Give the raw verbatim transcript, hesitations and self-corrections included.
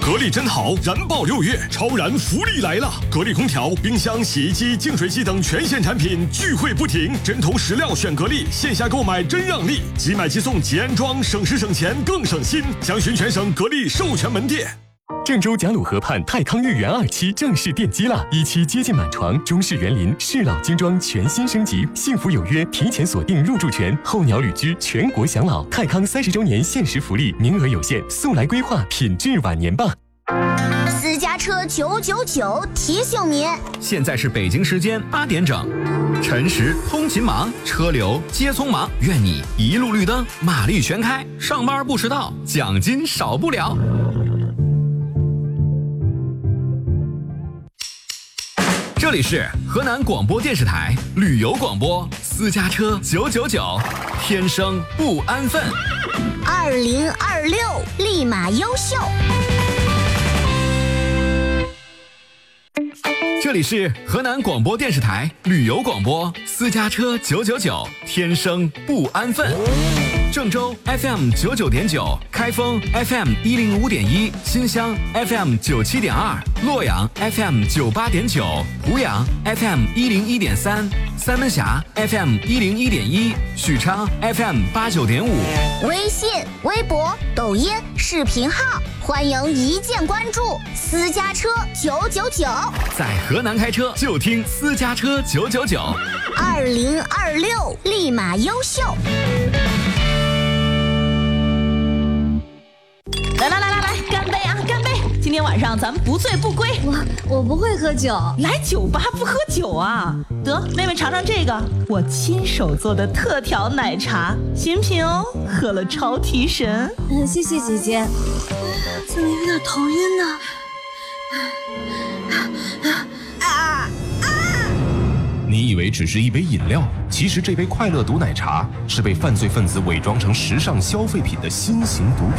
格力真好，燃爆六月，超燃福利来了！格力空调、冰箱、洗衣机、净水器等全线产品聚会不停，针头石料选格力，线下购买真让利，即买即送即安装，省时省钱更省心。详询全省格力授权门店。 郑州贾鲁河畔泰康御园二期正式奠基了，一期接近满床，中式园林、适老精装全新升级，幸福有约提前锁定入住权，候鸟旅居全国享老。泰康三十周年限时福利，名额有限，速来规划品质晚年吧。 私家车九九九提醒您， 现在是北京时间八点整，晨时通勤忙，车流接匆忙，愿你一路绿灯，马力全开，上班不迟到，奖金少不了。这里是河南广播电视台旅游广播，私家车九九九，天生不安分。 二零二六立马优秀。 这里是河南广播电视台旅游广播，私家车九九九，天生不安分。郑州 F M 九九点九，开封 F M 一零五点一，新乡 F M 九七点二，洛阳 F M 九八点九，湖阳 F M 一零一点三，三门峡 F M 一零一点一，许昌 F M 八九点五。 微信、微博、抖音、视频号，欢迎一键关注。私家车九九九， 在河南开车就听私家车九九九。 二零二六立马优秀。 来来来来来，干杯啊，干杯！今天晚上咱们不醉不归。 我我不会喝酒， 来酒吧不喝酒啊？得，妹妹尝尝这个，我亲手做的特调奶茶，新品哦，喝了超提神。 嗯，谢谢姐姐。怎么有点头晕呢？ 啊啊！ 你以为只是一杯饮料，其实这杯快乐毒奶茶是被犯罪分子伪装成时尚消费品的新型毒品。